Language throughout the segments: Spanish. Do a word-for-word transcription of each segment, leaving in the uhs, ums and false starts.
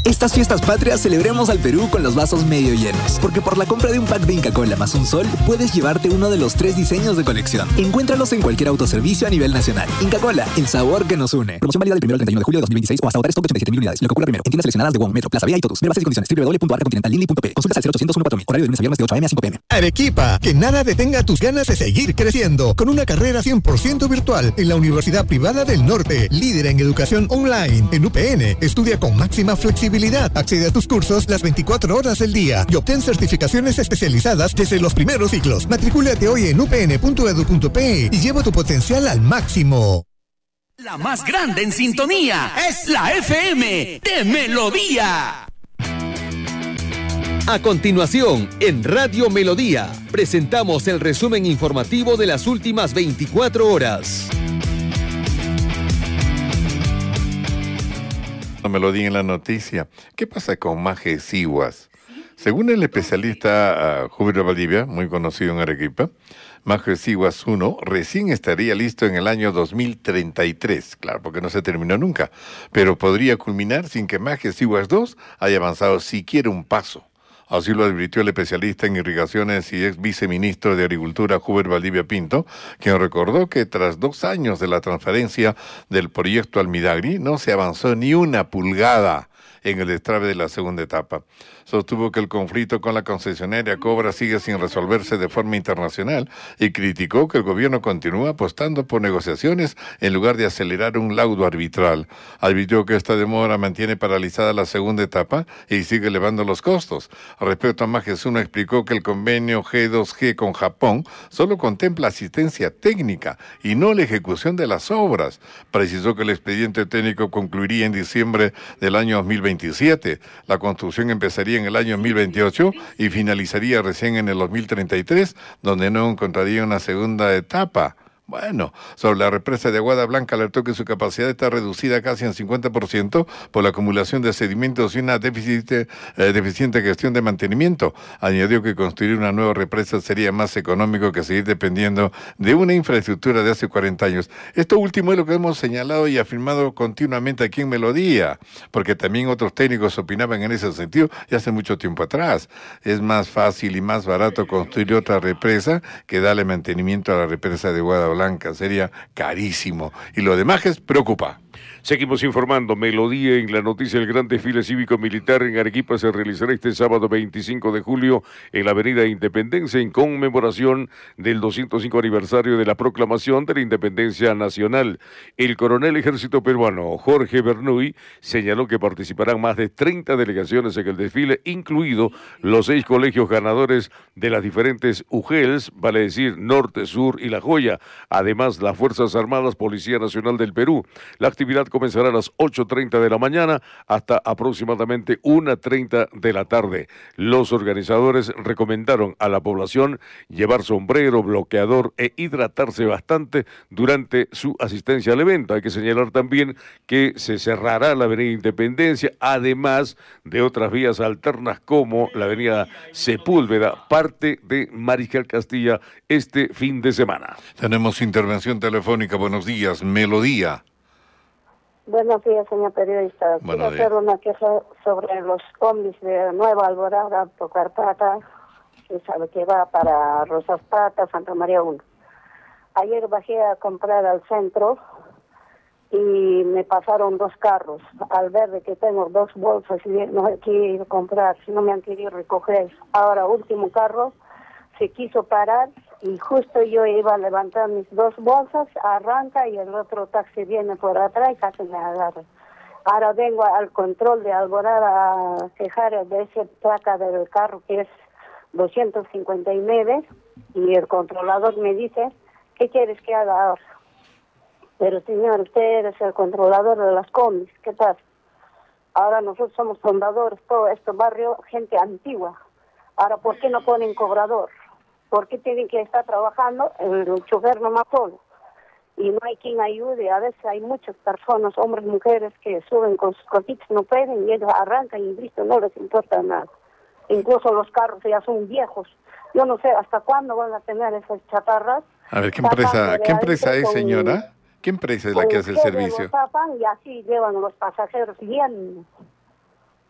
Estas fiestas patrias celebremos al Perú con los vasos medio llenos, porque por la compra de un pack de Inca Kola más un sol, puedes llevarte uno de los tres diseños de colección. Encuéntralos en cualquier autoservicio a nivel nacional. Inca Kola, el sabor que nos une. Promoción válida del primero al treinta y uno de julio de dos mil veintiséis o hasta agotar stock de ochenta y siete mil unidades. Lo que ocurra primero. En tiendas seleccionadas de Wong, Metro, Plaza Vía y Totus. Ver bases y condiciones. doble u doble u doble u punto arca continental línea punto pe. Consultas al cero ochocientos uno cuatro mil. Horario de lunes a viernes de ocho a eme a cinco pe eme. Arequipa, que nada detenga tus ganas de seguir creciendo. Con una carrera cien por ciento virtual en la Universidad Privada del Norte, líder en educación online. En U P N, estudia con máxima flexibilidad. Accede a tus cursos las veinticuatro horas del día y obtén certificaciones especializadas desde los primeros ciclos. Matricúlate hoy en u p n punto e d u punto pe y lleva tu potencial al máximo. La más grande en sintonía es la F M de Melodía. A continuación, en Radio Melodía, presentamos el resumen informativo de las últimas veinticuatro horas. Melodía en la noticia. ¿Qué pasa con Maje Siguas? Según el especialista uh, Júbilo Valdivia, muy conocido en Arequipa, Maje Siguas uno recién estaría listo en el año dos mil treinta y tres, claro, porque no se terminó nunca, pero podría culminar sin que Maje Siguas dos haya avanzado siquiera un paso. Así lo advirtió el especialista en irrigaciones y ex viceministro de Agricultura, Hubert Valdivia Pinto, quien recordó que tras dos años de la transferencia del proyecto al Midagri, no se avanzó ni una pulgada en el destrabe de la segunda etapa. Sostuvo que el conflicto con la concesionaria Cobra sigue sin resolverse de forma internacional y criticó que el gobierno continúa apostando por negociaciones en lugar de acelerar un laudo arbitral. Advirtió que esta demora mantiene paralizada la segunda etapa y sigue elevando los costos. Respecto a Majes uno, explicó que el convenio G dos G con Japón solo contempla asistencia técnica y no la ejecución de las obras. Precisó que el expediente técnico concluiría en diciembre del año dos mil veintisiete. La construcción empezaría en el año dos mil veintiocho y finalizaría recién en el dos mil treinta y tres, donde no encontraría una segunda etapa. Bueno, sobre la represa de Aguada Blanca alertó que su capacidad está reducida casi en cincuenta por ciento por la acumulación de sedimentos y una deficiente, eh, deficiente gestión de mantenimiento. Añadió que construir una nueva represa sería más económico que seguir dependiendo de una infraestructura de hace cuarenta años. Esto último es lo que hemos señalado y afirmado continuamente aquí en Melodía, porque también otros técnicos opinaban en ese sentido y hace mucho tiempo atrás. Es más fácil y más barato construir otra represa que darle mantenimiento a la represa de Aguada Blanca. Blanca, sería carísimo. Y lo demás es preocupa. Seguimos informando. Melodía en la noticia. El gran desfile cívico-militar en Arequipa se realizará este sábado veinticinco de julio en la Avenida Independencia en conmemoración del doscientos cinco aniversario de la proclamación de la Independencia Nacional. El coronel ejército peruano Jorge Bernuy señaló que participarán más de treinta delegaciones en el desfile, incluido los seis colegios ganadores de las diferentes U G E Ls, vale decir Norte, Sur y La Joya, además las Fuerzas Armadas, Policía Nacional del Perú. La actividad comenzará a las ocho treinta de la mañana hasta aproximadamente una treinta de la tarde. Los organizadores recomendaron a la población llevar sombrero, bloqueador e hidratarse bastante durante su asistencia al evento. Hay que señalar también que se cerrará la Avenida Independencia, además de otras vías alternas como la Avenida Sepúlveda, parte de Mariscal Castilla, este fin de semana. Tenemos intervención telefónica. Buenos días, Melodía. Buenos días, señor periodista. Quiero hacer una queja sobre los combis de Nueva Alborada, Tocarpata, que sabe que va para Rosas Patas, Santa María uno. Ayer bajé a comprar al centro y me pasaron dos carros. Al ver de que tengo dos bolsas y no he querido comprar, no me han querido recoger. Ahora, último carro, se quiso parar y justo yo iba a levantar mis dos bolsas, arranca y el otro taxi viene por atrás y casi me agarra. Ahora vengo al control de Alborada a quejar de esa placa del carro que es doscientos cincuenta y nueve y el controlador me dice, ¿qué quieres que haga ahora? Pero señor, usted es el controlador de las combis, ¿qué tal? Ahora nosotros somos fundadores, todo este barrio, gente antigua. Ahora, ¿por qué no ponen cobrador? ¿Por qué tienen que estar trabajando el chofer nomás solo? Y no hay quien ayude. A veces hay muchas personas, hombres, mujeres, que suben con sus cositas, no pueden, y ellos arrancan y listo, no les importa nada. Incluso los carros ya son viejos. Yo no sé hasta cuándo van a tener esas chatarras. A ver, ¿qué empresa, ¿qué empresa es, señora? ¿Qué empresa es la que hace el servicio? Los tapan y así llevan los pasajeros bien.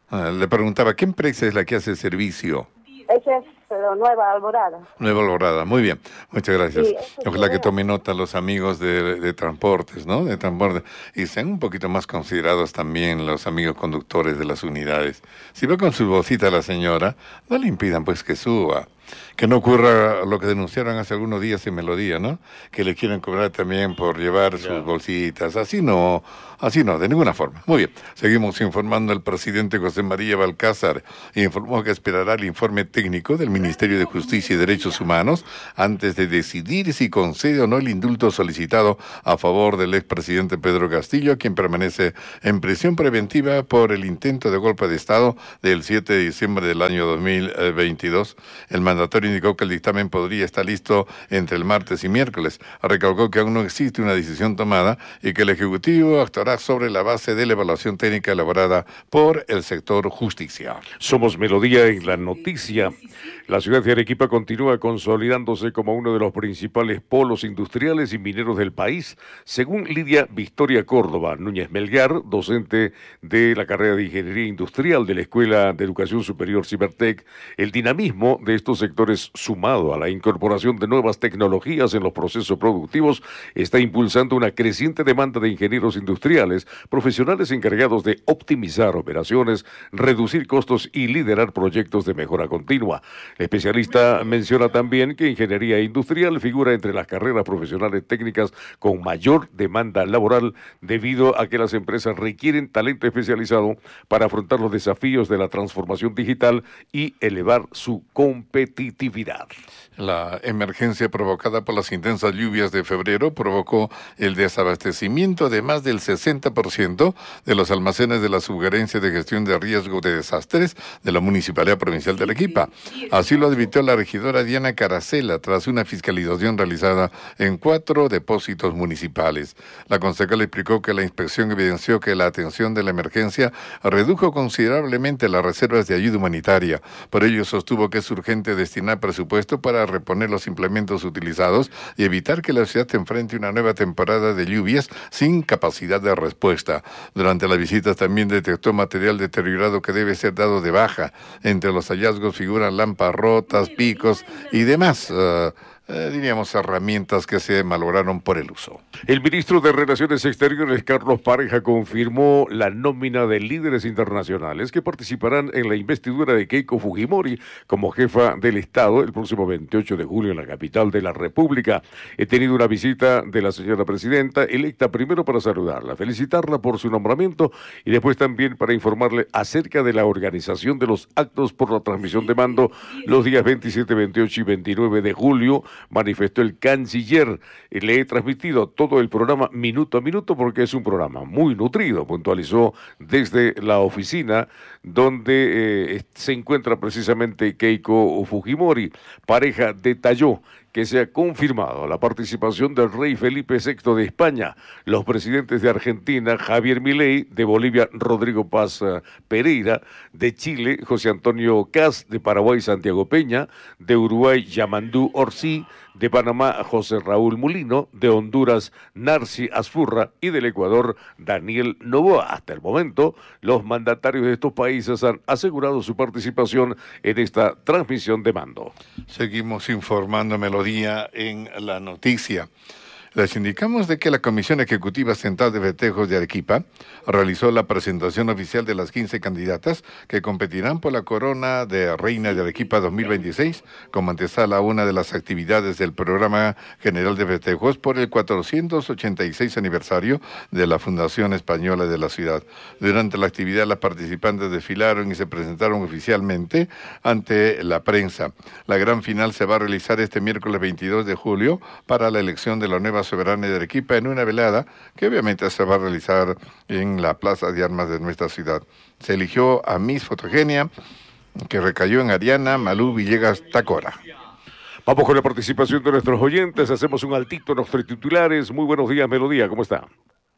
Ah, le preguntaba, ¿qué empresa es la que hace el servicio? Esa es pero Nueva Alborada. Nueva Alborada, muy bien, muchas gracias. Sí, Ojalá que tomen nota los amigos de, de transportes, ¿no? De transporte. Y sean un poquito más considerados también los amigos conductores de las unidades. Si va con su bolsita la señora, no le impidan pues que suba. Que no ocurra lo que denunciaron hace algunos días en Melodía, ¿no? Que le quieren cobrar también por llevar sus bolsitas. Así no, así no, de ninguna forma. Muy bien, seguimos informando al presidente José María Balcázar. Informó que esperará el informe técnico del Ministerio de Justicia y Derechos Humanos antes de decidir si concede o no el indulto solicitado a favor del expresidente Pedro Castillo, quien permanece en prisión preventiva por el intento de golpe de Estado del siete de diciembre del año dos mil veintidós. El mandatario indicó que el dictamen podría estar listo entre el martes y miércoles. Recalcó que aún no existe una decisión tomada y que el Ejecutivo actuará sobre la base de la evaluación técnica elaborada por el sector justicia. Somos Melodía en la noticia. La ciudad de Arequipa continúa consolidándose como uno de los principales polos industriales y mineros del país, según Lidia Victoria Córdoba Núñez Melgar, docente de la carrera de Ingeniería Industrial de la Escuela de Educación Superior Cibertec. El dinamismo de estos sectores, sumado a la incorporación de nuevas tecnologías en los procesos productivos, está impulsando una creciente demanda de ingenieros industriales, profesionales encargados de optimizar operaciones, reducir costos y liderar proyectos de mejora continua. El especialista menciona también que ingeniería industrial figura entre las carreras profesionales técnicas con mayor demanda laboral debido a que las empresas requieren talento especializado para afrontar los desafíos de la transformación digital y elevar su competitividad. La emergencia provocada por las intensas lluvias de febrero provocó el desabastecimiento de más del sesenta por ciento de los almacenes de la Subgerencia de Gestión de Riesgo de Desastres de la Municipalidad Provincial de Arequipa. Así lo advirtió la regidora Diana Caracela tras una fiscalización realizada en cuatro depósitos municipales. La concejal explicó que la inspección evidenció que la atención de la emergencia redujo considerablemente las reservas de ayuda humanitaria. Por ello sostuvo que es urgente destinar presupuesto para reponer los implementos utilizados y evitar que la ciudad enfrente una nueva temporada de lluvias sin capacidad de respuesta. Durante las visitas también detectó material deteriorado que debe ser dado de baja. Entre los hallazgos figuran lámparas rotas, picos y demás, uh, Eh, diríamos, herramientas que se malograron por el uso. El ministro de Relaciones Exteriores, Carlos Pareja, confirmó la nómina de líderes internacionales que participarán en la investidura de Keiko Fujimori como jefa del Estado el próximo veintiocho de julio en la capital de la República. He tenido una visita de la señora presidenta electa, primero para saludarla, felicitarla por su nombramiento y después también para informarle acerca de la organización de los actos por la transmisión de mando los días veintisiete, veintiocho y veintinueve de julio, manifestó el canciller. Le he transmitido todo el programa minuto a minuto porque es un programa muy nutrido, puntualizó desde la oficina donde eh, se encuentra precisamente Keiko Fujimori. Pareja detalló que se ha confirmado la participación del rey Felipe sexto de España, los presidentes de Argentina, Javier Milei, de Bolivia, Rodrigo Paz Pereira, de Chile, José Antonio Kast, de Paraguay, Santiago Peña, de Uruguay, Yamandú Orsi, de Panamá, José Raúl Mulino, de Honduras, Narci Asfurra y del Ecuador, Daniel Noboa. Hasta el momento, los mandatarios de estos países han asegurado su participación en esta transmisión de mando. Seguimos informando Melodía en la noticia. Les indicamos de que la Comisión Ejecutiva Central de Festejos de Arequipa realizó la presentación oficial de las quince candidatas que competirán por la corona de Reina de Arequipa dos mil veintiséis como antesala a una de las actividades del Programa General de Festejos por el cuatrocientos ochenta y seis aniversario de la Fundación Española de la ciudad. Durante la actividad, las participantes desfilaron y se presentaron oficialmente ante la prensa. La gran final se va a realizar este miércoles veintidós de julio para la elección de la nueva soberana de Arequipa en una velada que obviamente se va a realizar en la Plaza de Armas de nuestra ciudad. Se eligió a Miss Fotogenia, que recayó en Ariana Malú Villegas Tacora. Vamos con la participación de nuestros oyentes, hacemos un altito en nuestros titulares. Muy buenos días, Melodía, ¿cómo está?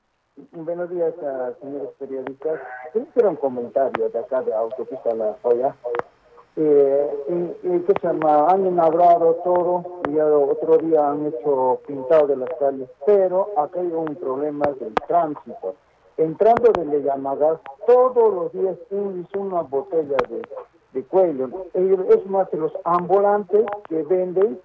Buenos días, a, señores periodistas. Quiero un comentario de acá de Autopista La Joya. Eh, y, y, ¿qué se llama? Han inaugurado todo y otro día han hecho pintado de las calles, pero acá hay un problema del tránsito. entrando de Yamagas, todos los días un, una botella de, de cuello. Es más, los ambulantes que venden,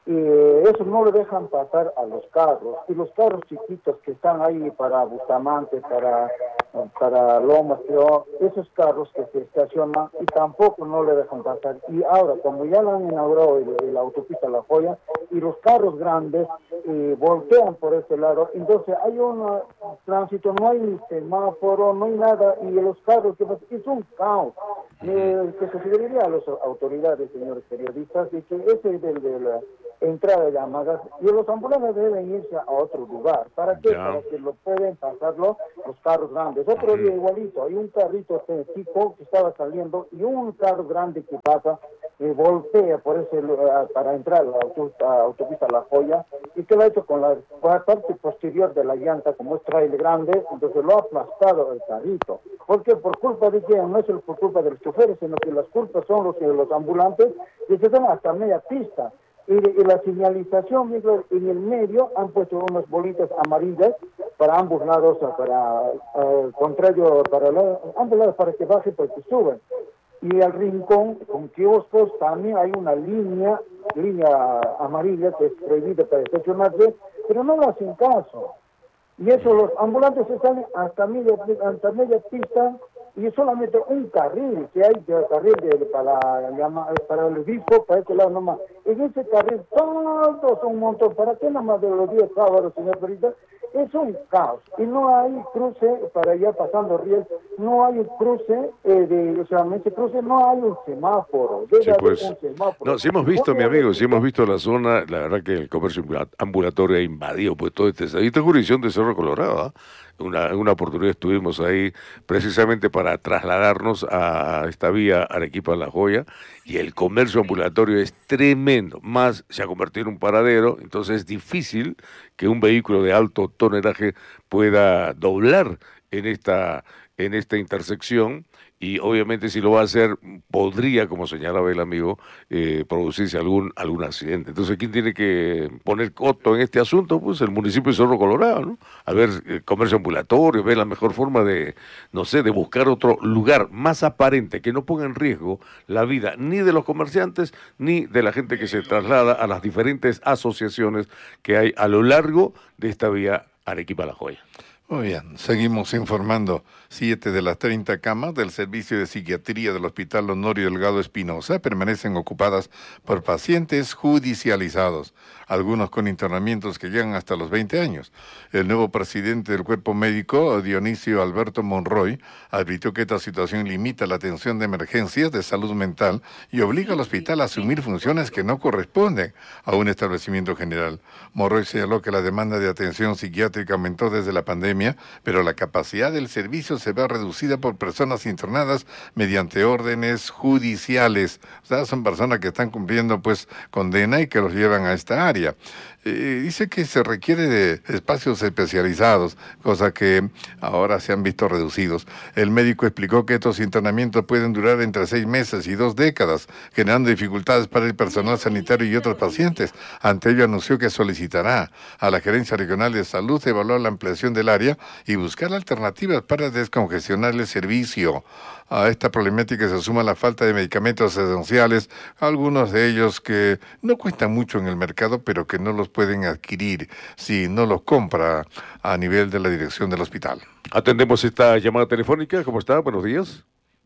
eh, eso no le dejan pasar a los carros. Y los carros chiquitos que están ahí para Bustamante, para, para Lomas, pero esos carros que se estacionan y tampoco no le dejan pasar. Y ahora, como ya lo han inaugurado el, la autopista La Joya, y los carros grandes eh, voltean por este lado, entonces hay un tránsito, no hay ni semáforo, no hay nada, y los carros, que es un caos. Eh, que se sugeriría a las autoridades, señores periodistas, de que ese es el de la entrada de Yamagas, y los ambulantes deben irse a otro lugar. ¿Para qué? Ya. Para que lo pueden pasarlo los carros grandes. Otro día igualito, hay un carrito tipo que estaba saliendo y un carro grande que pasa, eh, voltea por ese uh, para entrar a la autopista, autopista La Joya, y que lo ha hecho con la parte posterior de la llanta, como es trailer grande, entonces lo ha aplastado el carrito. ¿Por qué? Por culpa de quién, no es por culpa de los choferes, sino que las culpas son los, los ambulantes, que se dan hasta media pista. Y, y la señalización, en el medio han puesto unas bolitas amarillas para ambos lados, para uh, contrario, para la, ambos lados para que baje, para que suban. Y al rincón, con kioscos, también hay una línea, línea amarilla que es prohibida para estacionarse, pero no lo hacen caso. Y eso, los ambulantes se salen hasta media, hasta media pista, y solamente un carril que hay, de carril de, para, para el obispo, para este lado nomás. En ese carril todos son un montón. ¿Para qué nomás de los días sábados, señor Perita? Es un caos. Y no hay cruce para allá pasando riel, no hay un cruce, eh, de, o sea, en ese cruce no hay un semáforo. Sí, pues, un semáforo. No, si hemos visto, mi amigo, si hemos visto la zona, la verdad que el comercio ambulatorio ha invadido pues todo este, esta jurisdicción de Cerro Colorado, ¿eh? Una, una oportunidad estuvimos ahí precisamente para trasladarnos a esta vía Arequipa-La Joya, y el comercio ambulatorio es tremendo, más se ha convertido en un paradero, entonces es difícil que un vehículo de alto tonelaje pueda doblar en esta, en esta intersección. Y obviamente si lo va a hacer, podría, como señalaba el amigo, eh, producirse algún algún accidente. Entonces, ¿quién tiene que poner coto en este asunto? Pues el municipio de Cerro Colorado, ¿no? A ver, eh, comercio ambulatorio, ver la mejor forma de, no sé, de buscar otro lugar más aparente, que no ponga en riesgo la vida ni de los comerciantes, ni de la gente que se traslada a las diferentes asociaciones que hay a lo largo de esta vía Arequipa-La Joya. Muy bien, seguimos informando. Siete de las treinta camas del Servicio de Psiquiatría del Hospital Honorio Delgado Espinosa permanecen ocupadas por pacientes judicializados, algunos con internamientos que llegan hasta los veinte años. El nuevo presidente del Cuerpo Médico, Dionisio Alberto Monroy, advirtió que esta situación limita la atención de emergencias de salud mental y obliga al hospital a asumir funciones que no corresponden a un establecimiento general. Monroy señaló que la demanda de atención psiquiátrica aumentó desde la pandemia, pero la capacidad del servicio se ve reducida por personas internadas mediante órdenes judiciales. O sea, son personas que están cumpliendo pues condena y que los llevan a esta área. Eh, dice que se requiere de espacios especializados, cosa que ahora se han visto reducidos. El médico explicó que estos internamientos pueden durar entre seis meses y dos décadas, generando dificultades para el personal sanitario y otros pacientes. Ante ello anunció que solicitará a la Gerencia Regional de Salud evaluar la ampliación del área y buscar alternativas para descongestionar el servicio. A esta problemática se suma la falta de medicamentos esenciales, algunos de ellos que no cuestan mucho en el mercado, pero que no los pueden adquirir si no los compra a nivel de la dirección del hospital. Atendemos esta llamada telefónica. ¿Cómo está? Buenos días.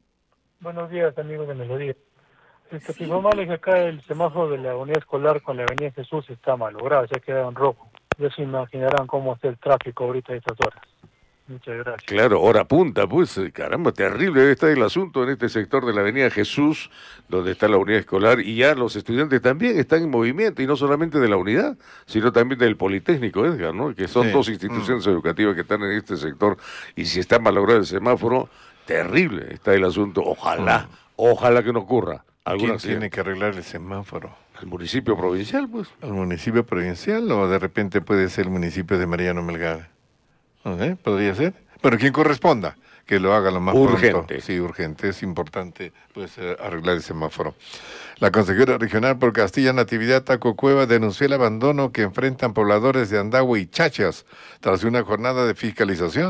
Buenos días, amigos de Melodía. Este, te informarles que acá el semáforo de la unidad escolar con la avenida Jesús está malogrado, se ha quedado en rojo. Ya se imaginarán cómo está el tráfico ahorita a estas horas. Muchas gracias. Claro, hora punta, pues, caramba, terrible está el asunto en este sector de la avenida Jesús, donde está la unidad escolar, y ya los estudiantes también están en movimiento, y no solamente de la unidad, sino también del Politécnico, Edgar, ¿no? Que son sí. dos instituciones mm. educativas que están en este sector, y si está malogrado el semáforo, terrible está el asunto. Ojalá, mm. ojalá que no ocurra. ¿Quién accidente. tiene que arreglar el semáforo? ¿El municipio provincial, pues? ¿El municipio provincial o de repente puede ser el municipio de Mariano Melgar? ¿Eh? ¿Podría ser? Pero quien corresponda, que lo haga lo más urgente. pronto. Sí, urgente. Es importante pues eh, arreglar el semáforo. La consejera regional por Castilla, Natividad Taco Cueva, denunció el abandono que enfrentan pobladores de Andahue y Chachas tras una jornada de fiscalización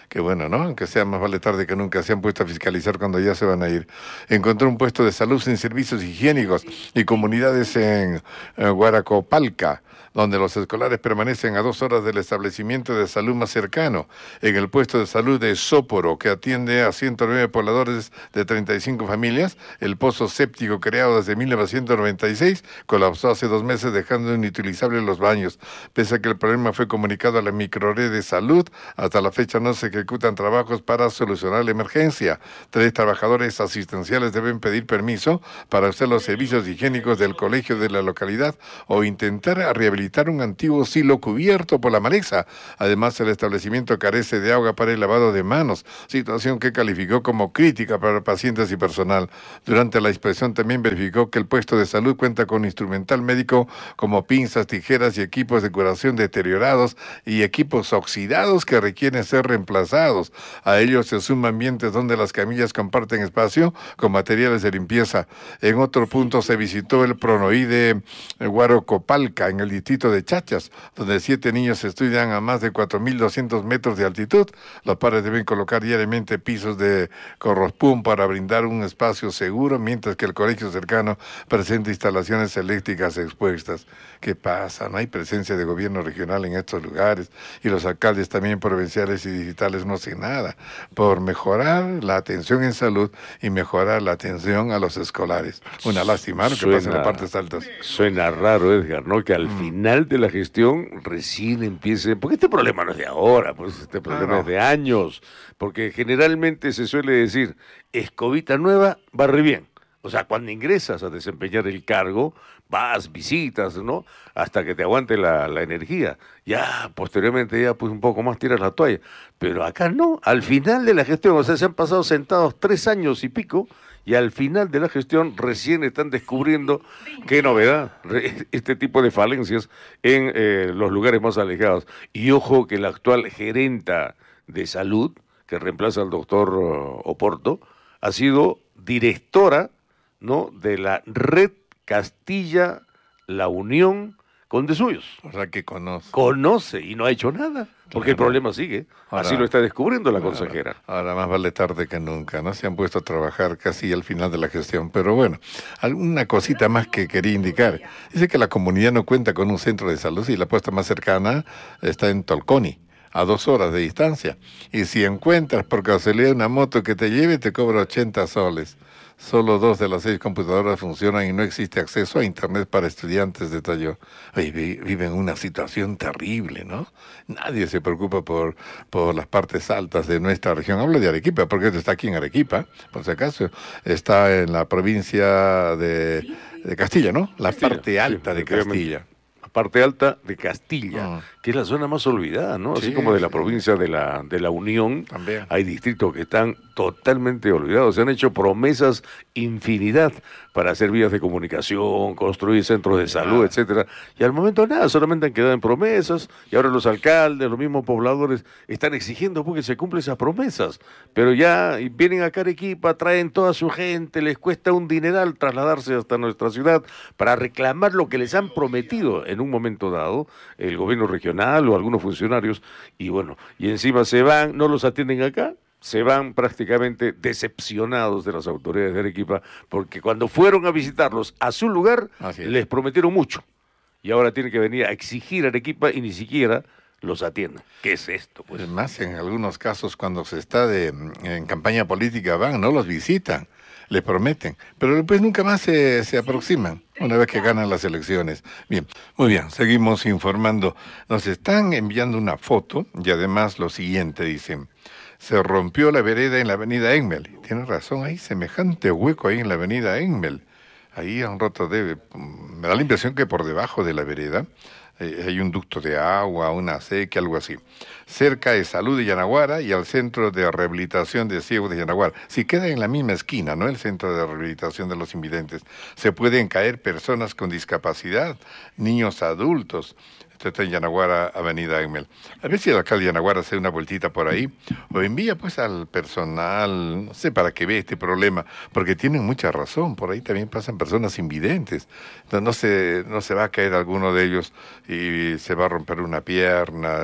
Que bueno, ¿no? Aunque sea más vale tarde que nunca, se han puesto a fiscalizar cuando ya se van a ir. Encontró un puesto de salud sin servicios higiénicos y comunidades en eh, Huaracopalca, donde los escolares permanecen a dos horas del establecimiento de salud más cercano. En el puesto de salud de Sóporo, que atiende a ciento nueve pobladores de treinta y cinco familias, el pozo séptico creado desde mil novecientos noventa y seis colapsó hace dos meses dejando inutilizables los baños. Pese a que el problema fue comunicado a la microred de salud, hasta la fecha no se ejecutan trabajos para solucionar la emergencia. Tres trabajadores asistenciales deben pedir permiso para usar los servicios higiénicos del colegio de la localidad o intentar rehabilitar un antiguo silo cubierto por la maleza. Además, el establecimiento carece de agua para el lavado de manos, situación que calificó como crítica para pacientes y personal. Durante la inspección también verificó que el puesto de salud cuenta con instrumental médico como pinzas, tijeras y equipos de curación deteriorados y equipos oxidados que requieren ser reemplazados. A ellos se suman ambientes donde las camillas comparten espacio con materiales de limpieza. En otro punto se visitó el Pronoide Huaracopalca en el distrito de Chachas, donde siete niños estudian a más de cuatro mil doscientos metros de altitud. Los padres deben colocar diariamente pisos de corrospum para brindar un espacio seguro, mientras que el colegio cercano presenta instalaciones eléctricas expuestas. ¿Qué pasa? No hay presencia de gobierno regional en estos lugares y los alcaldes también provinciales y digitales no hacen nada por mejorar la atención en salud y mejorar la atención a los escolares. Una lástima, ¿no? Que Suena, pasa en las partes altas. Suena raro, Edgar, ¿no? Que al mm. final de la gestión recién empiece, porque este problema no es de ahora, pues este problema ah, no. es de años, porque generalmente se suele decir, escobita nueva, barre bien. O sea, cuando ingresas a desempeñar el cargo, vas, visitas, ¿no? Hasta que te aguante la, la energía. Ya, posteriormente, ya pues un poco más tiras la toalla. Pero acá no, al final de la gestión, o sea, se han pasado sentados tres años y pico, y al final de la gestión recién están descubriendo, qué novedad, este tipo de falencias en eh, los lugares más alejados. Y ojo que la actual gerenta de salud, que reemplaza al doctor uh, Oporto, ha sido directora, ¿no?, de la Red Castilla La Unión con Desuyos. O sea que conoce. Conoce y no ha hecho nada, porque claro. el problema sigue. Ahora, así lo está descubriendo la consejera. Ahora, ahora más vale tarde que nunca, ¿no? Se han puesto a trabajar casi al final de la gestión. Pero bueno, alguna cosita más que quería indicar. Dice que la comunidad no cuenta con un centro de salud y la puesta más cercana está en Tolconi, a dos horas de distancia. Y si encuentras por casualidad una moto que te lleve, te cobra ochenta soles. Solo dos de las seis computadoras funcionan y no existe acceso a internet para estudiantes, detalló. Oye, viven una situación terrible, ¿no? Nadie se preocupa por, por las partes altas de nuestra región. Hablo de Arequipa, porque esto está aquí en Arequipa, por si acaso. Está en la provincia de, de Castilla, ¿no? La Castilla, parte alta sí, de Castilla. Parte alta de Castilla, oh. que es la zona más olvidada, ¿no? Así sí, como de la sí. provincia de la, de la Unión, también hay distritos que están totalmente olvidados. Se han hecho promesas infinidad para hacer vías de comunicación, construir centros de salud, ah. etcétera. Y al momento nada, solamente han quedado en promesas, y ahora los alcaldes, los mismos pobladores, están exigiendo porque se cumplen esas promesas. Pero ya vienen acá a Arequipa, traen toda su gente, les cuesta un dineral trasladarse hasta nuestra ciudad para reclamar lo que les han prometido en un momento dado, el gobierno regional o algunos funcionarios, y bueno, y encima se van, no los atienden acá, se van prácticamente decepcionados de las autoridades de Arequipa, porque cuando fueron a visitarlos a su lugar, les prometieron mucho, y ahora tienen que venir a exigir a Arequipa y ni siquiera los atienden. ¿Qué es esto? Pues más en algunos casos cuando se está de, en campaña política van, no los visitan, les prometen, pero después nunca más se, se aproximan una vez que ganan las elecciones. Bien, muy bien, seguimos informando. Nos están enviando una foto y además lo siguiente, dicen, se rompió la vereda en la avenida Enmel. Tiene razón, hay semejante hueco ahí en la avenida Enmel. Ahí han roto, de, me da la impresión que por debajo de la vereda eh, hay un ducto de agua, una sequía, algo así. Cerca de Salud de Yanaguara y al Centro de Rehabilitación de Ciegos de Yanaguara. Si queda en la misma esquina, ¿no? El Centro de Rehabilitación de los Invidentes. Se pueden caer personas con discapacidad, niños adultos. Esto está en Yanaguara, Avenida Enmel. A ver si el alcalde de Yanaguara hace una vueltita por ahí o envía pues al personal, no sé, para que vea este problema, porque tienen mucha razón, por ahí también pasan personas invidentes. Entonces no se, no se va a caer alguno de ellos y se va a romper una pierna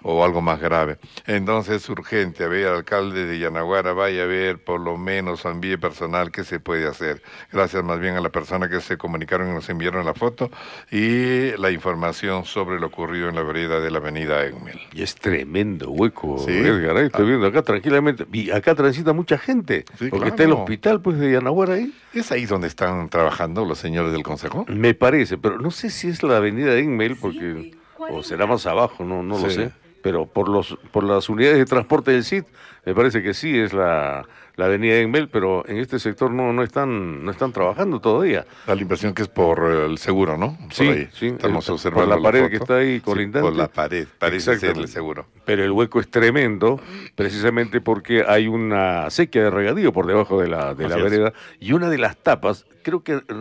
o algo más grave. Entonces es urgente, a ver, alcalde de Yanaguara, vaya a ver, por lo menos envíe personal, qué se puede hacer. Gracias más bien a la persona que se comunicaron y nos enviaron la foto y la información sobre lo ocurrido en la vereda de la avenida Egmel. Y es tremendo hueco, ¿Sí? Edgar, ahí estoy ah. viendo acá tranquilamente, y acá transita mucha gente, Sí, porque claro. está el hospital pues de Yanaguara ahí. ¿Es ahí donde están trabajando los señores del Consejo? Me parece, pero no sé si es la avenida Egmel, porque o será más abajo, no, no lo Sí. sé. Pero por los por las unidades de transporte del C I D, me parece que sí es la, la avenida Egmel, pero en este sector no no están no están trabajando todavía. Da la impresión que es por el seguro, ¿no? Por Sí, ahí. sí. Estamos el- observando por la pared foto. que está ahí Sí, colindante. por la pared, parece ser el Exactamente. seguro. Pero el hueco es tremendo, precisamente porque hay una sequía de regadío por debajo de la de la Así es. vereda y una de las tapas, creo que